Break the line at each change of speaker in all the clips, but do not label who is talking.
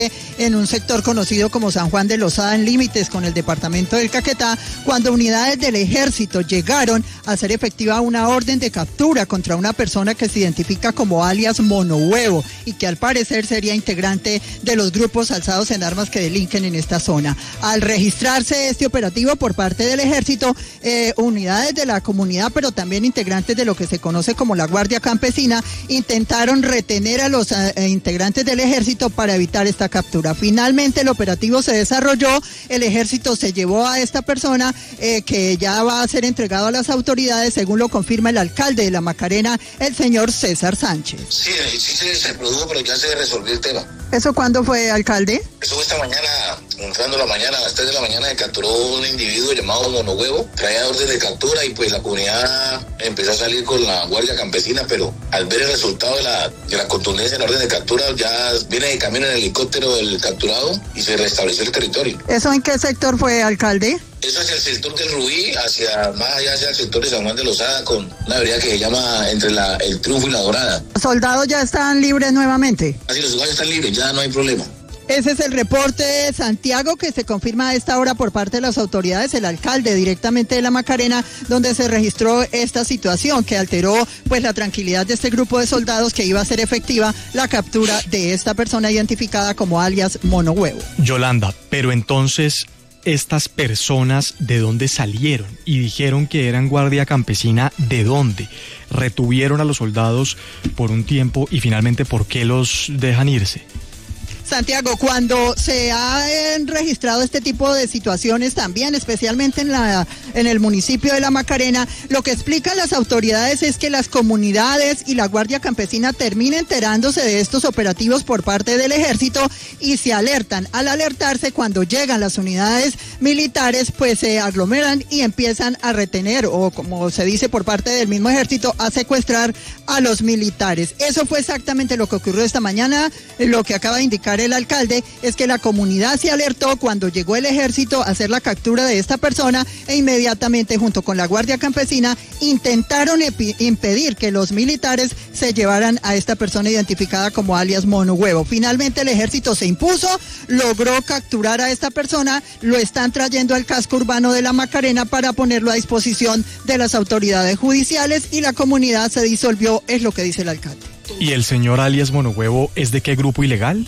en un sector conocido como San Juan de Lozada, en límites con el departamento del Caquetá, cuando unidades del ejército llegaron a hacer efectiva una orden de captura contra una persona que se identifica como alias Monohuevo y que al parecer sería integrante de los grupos alzados en armas que delinquen en esta zona. Al registrarse este operativo por parte del ejército, unidades de la comunidad, pero también integrantes de lo que se conoce como la Guardia Campesina, intentaron retener a los integrantes del ejército para evitar esta captura. Finalmente el operativo se desarrolló, el ejército se llevó a esta persona que ya va a ser entregado a las autoridades, según lo confirma el alcalde de La Macarena, el señor César Sánchez.
Sí, se produjo, pero ya se resolvió el tema.
¿Eso cuándo fue, alcalde?
Eso fue esta mañana, entrando la mañana, a las 3 de la mañana, se capturó un individuo llamado Monohuevo, traía orden de captura y pues la comunidad empezó a salir con la Guardia Campesina, pero al ver el resultado de la contundencia en la orden de captura, ya viene de camino en el helicóptero del capturado y se restableció el territorio.
¿Eso en qué sector fue, alcalde?
Eso hacia el sector del Rubí, más allá hacia el sector de San Juan de Lozada, con una avenida que se llama entre el Triunfo y la Dorada.
¿Los soldados ya están libres nuevamente?
Así, los soldados están libres, ya no hay problema.
Ese es el reporte de Santiago que se confirma a esta hora por parte de las autoridades, el alcalde directamente de La Macarena, donde se registró esta situación que alteró pues la tranquilidad de este grupo de soldados, que iba a ser efectiva la captura de esta persona identificada como alias Monohuevo.
Yolanda, pero entonces, ¿estas personas de dónde salieron? Y dijeron que eran Guardia Campesina, ¿de dónde? ¿Retuvieron a los soldados por un tiempo y finalmente por qué los dejan irse?
Santiago, cuando se han registrado este tipo de situaciones también, especialmente en el municipio de La Macarena, lo que explican las autoridades es que las comunidades y la Guardia Campesina terminan enterándose de estos operativos por parte del ejército y se alertan. Al alertarse, cuando llegan las unidades militares, pues se aglomeran y empiezan a retener, o como se dice por parte del mismo ejército, a secuestrar a los militares. Eso fue exactamente lo que ocurrió esta mañana. Lo que acaba de indicar el alcalde es que la comunidad se alertó cuando llegó el ejército a hacer la captura de esta persona e inmediatamente, junto con la Guardia Campesina, intentaron impedir que los militares se llevaran a esta persona identificada como alias Monohuevo. Finalmente el ejército se impuso, logró capturar a esta persona, lo están trayendo al casco urbano de La Macarena para ponerlo a disposición de las autoridades judiciales y la comunidad se disolvió, es lo que dice el alcalde.
¿Y el señor alias Monohuevo es de qué grupo ilegal?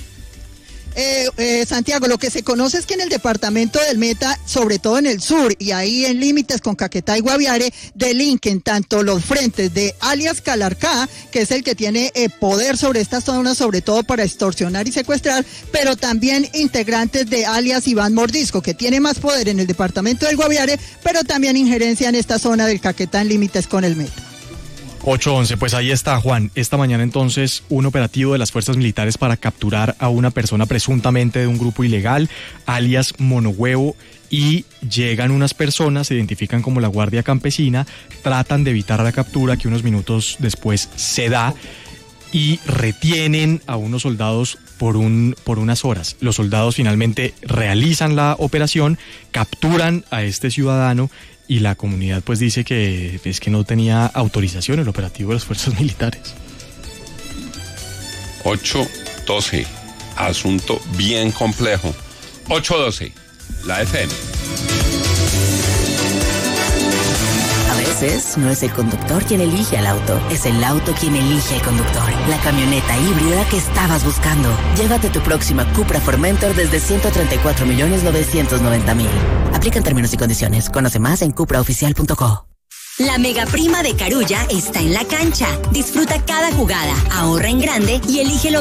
Santiago, lo que se conoce es que en el departamento del Meta, sobre todo en el sur y ahí en límites con Caquetá y Guaviare, delinquen tanto los frentes de alias Calarcá, que es el que tiene poder sobre estas zonas, sobre todo para extorsionar y secuestrar, pero también integrantes de alias Iván Mordisco, que tiene más poder en el departamento del Guaviare, pero también injerencia en esta zona del Caquetá en límites con el Meta.
8:11, pues ahí está, Juan. Esta mañana entonces un operativo de las fuerzas militares para capturar a una persona presuntamente de un grupo ilegal, alias Monohuevo, y llegan unas personas, se identifican como la Guardia Campesina, tratan de evitar la captura que unos minutos después se da y retienen a unos soldados por unas horas. Los soldados finalmente realizan la operación, capturan a este ciudadano y la comunidad pues dice que es que no tenía autorización el operativo de las fuerzas militares.
8:12, asunto bien complejo. 8:12, la FM.
A veces no es el conductor quien elige al auto, es el auto quien elige al conductor. La camioneta híbrida que estabas buscando. Llévate tu próxima Cupra Formentor desde 134.990.000. Aplican términos y condiciones. Conoce más en cupraoficial.co.
La mega prima de Carulla está en la cancha. Disfruta cada jugada, ahorra en grande y elige lo